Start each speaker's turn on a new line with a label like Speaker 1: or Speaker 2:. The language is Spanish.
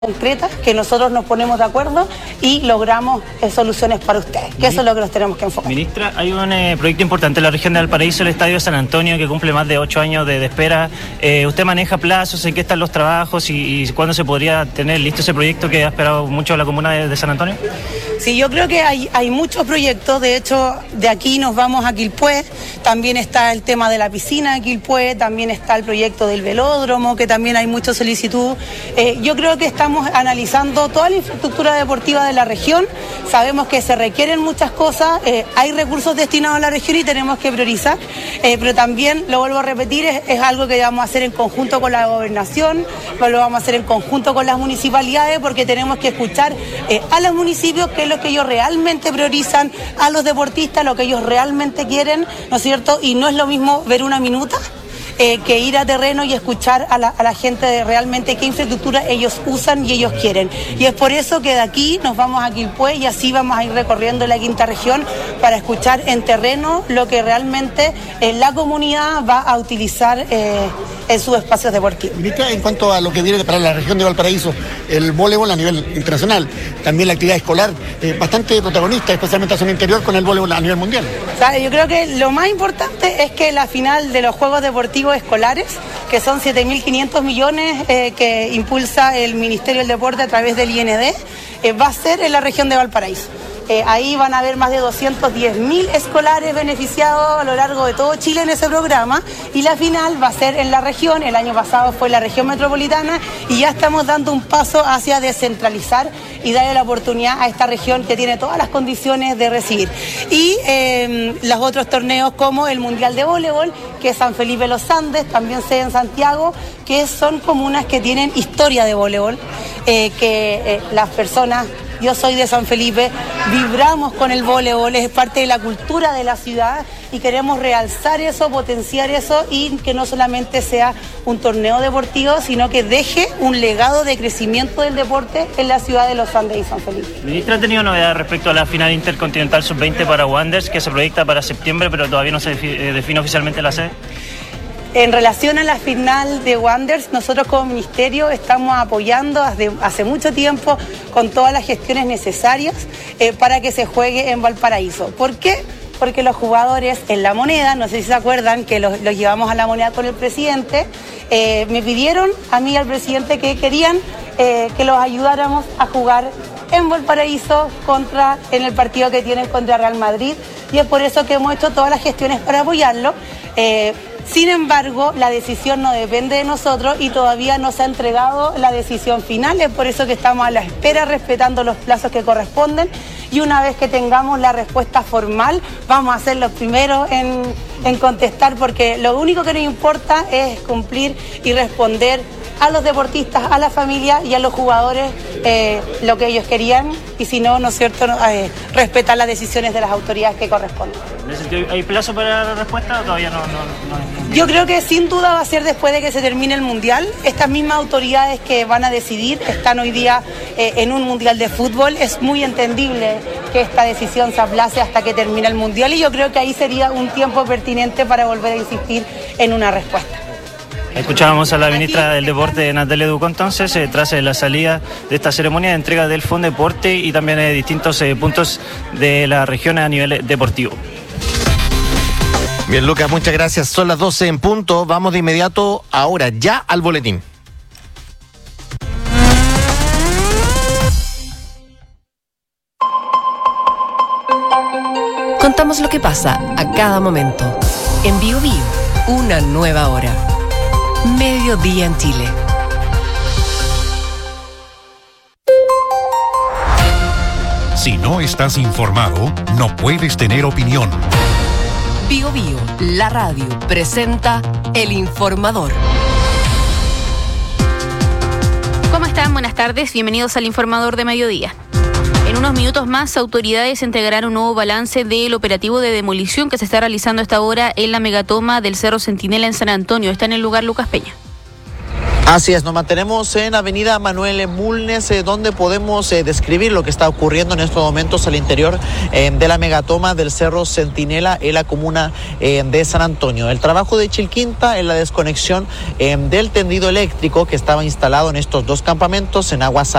Speaker 1: concretas que nosotros nos ponemos de acuerdo y logramos soluciones para ustedes, que eso es lo que nos tenemos que enfocar.
Speaker 2: Ministra, hay un proyecto importante en la región de Valparaíso, el Estadio de San Antonio, que cumple más de 8 años de espera. ¿Usted maneja plazos? ¿En qué están los trabajos? ¿Y cuándo se podría tener listo ese proyecto que ha esperado mucho la comuna de San Antonio?
Speaker 1: Sí, yo creo que hay muchos proyectos. De hecho, de aquí nos vamos a Quilpué. También está el tema de la piscina de Quilpué, también está el proyecto del velódromo, que también hay mucha solicitud. Yo creo que estamos analizando toda la infraestructura deportiva de la región. Sabemos que se requieren muchas cosas, hay recursos destinados a la región y tenemos que priorizar, pero también, lo vuelvo a repetir, es algo que vamos a hacer en conjunto con la gobernación, lo vamos a hacer en conjunto con las municipalidades, porque tenemos que escuchar a los municipios qué es lo que ellos realmente priorizan, a los deportistas lo que ellos realmente quieren, ¿no es cierto? Y no es lo mismo ver una minuta que ir a terreno y escuchar a la gente de realmente qué infraestructura ellos usan y ellos quieren. Y es por eso que de aquí nos vamos a Quilpué y así vamos a ir recorriendo la quinta región para escuchar en terreno lo que realmente la comunidad va a utilizar en sus espacios deportivos.
Speaker 3: Ministra, en cuanto a lo que viene para la región de Valparaíso, el voleibol a nivel internacional, también la actividad escolar, bastante protagonista, especialmente hacia el interior con el voleibol a nivel mundial.
Speaker 1: Yo creo que lo más importante es que la final de los Juegos Deportivos Escolares, que son 7.500 millones que impulsa el Ministerio del Deporte a través del IND, va a ser en la región de Valparaíso. Ahí van a haber más de 210.000 escolares beneficiados a lo largo de todo Chile en ese programa, y la final va a ser en la región. El año pasado fue la región metropolitana y ya estamos dando un paso hacia descentralizar y darle la oportunidad a esta región que tiene todas las condiciones de recibir. Y los otros torneos como el Mundial de Voleibol, que es San Felipe Los Andes, también sede en Santiago, que son comunas que tienen historia de voleibol, las personas... Yo soy de San Felipe, vibramos con el voleibol, es parte de la cultura de la ciudad y queremos realzar eso, potenciar eso y que no solamente sea un torneo deportivo, sino que deje un legado de crecimiento del deporte en la ciudad de Los Andes y San Felipe.
Speaker 2: Ministra, ¿ha tenido novedades respecto a la final intercontinental sub-20 para Wanderers, que se proyecta para septiembre, pero todavía no se define oficialmente la sede?
Speaker 1: En relación a la final de Wanderers, nosotros como ministerio estamos apoyando hace mucho tiempo con todas las gestiones necesarias para que se juegue en Valparaíso. ¿Por qué? Porque los jugadores en La Moneda, no sé si se acuerdan que los llevamos a La Moneda con el presidente, me pidieron a mí y al presidente que querían que los ayudáramos a jugar en Valparaíso en el partido que tienen contra Real Madrid, y es por eso que hemos hecho todas las gestiones para apoyarlo. Sin embargo, la decisión no depende de nosotros y todavía no se ha entregado la decisión final. Es por eso que estamos a la espera, respetando los plazos que corresponden. Y una vez que tengamos la respuesta formal, vamos a ser los primeros en contestar, porque lo único que nos importa es cumplir y responder a los deportistas, a la familia y a los jugadores lo que ellos querían, y si no, ¿no es cierto?, respetar las decisiones de las autoridades que corresponden.
Speaker 2: ¿Hay plazo para la respuesta o todavía no?
Speaker 1: Yo creo que sin duda va a ser después de que se termine el Mundial. Estas mismas autoridades que van a decidir están hoy día en un Mundial de fútbol. Es muy entendible que esta decisión se aplace hasta que termine el Mundial, y yo creo que ahí sería un tiempo pertinente para volver a insistir en una respuesta.
Speaker 2: Escuchábamos a la ministra del Deporte, Natalia Ducó, entonces, tras la salida de esta ceremonia de entrega del Fondeporte y también de distintos puntos de la región a nivel deportivo.
Speaker 4: Bien, Lucas, muchas gracias. Son las 12 en punto. Vamos de inmediato ahora ya al boletín.
Speaker 5: Contamos lo que pasa a cada momento. En Bio Bio, una nueva hora. Mediodía en Chile.
Speaker 6: Si no estás informado, no puedes tener opinión.
Speaker 5: Bio Bio, la radio, presenta El Informador.
Speaker 7: ¿Cómo están? Buenas tardes, bienvenidos al Informador de Mediodía. En unos minutos más, autoridades entregarán un nuevo balance del operativo de demolición que se está realizando a esta hora en la megatoma del Cerro Centinela en San Antonio. Está en el lugar Lucas Peña.
Speaker 8: Así es, nos mantenemos en Avenida Manuel Bulnes, donde podemos describir lo que está ocurriendo en estos momentos al interior de la megatoma del Cerro Centinela en la comuna de San Antonio. El trabajo de Chilquinta en la desconexión del tendido eléctrico que estaba instalado en estos dos campamentos en Agua Salada